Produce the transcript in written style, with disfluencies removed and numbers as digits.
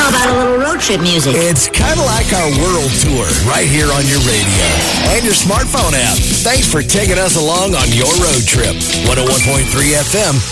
How about a little road trip music? It's kind of like our world tour right here on your radio and your smartphone app. Thanks for taking us along on your road trip. 101.3 FM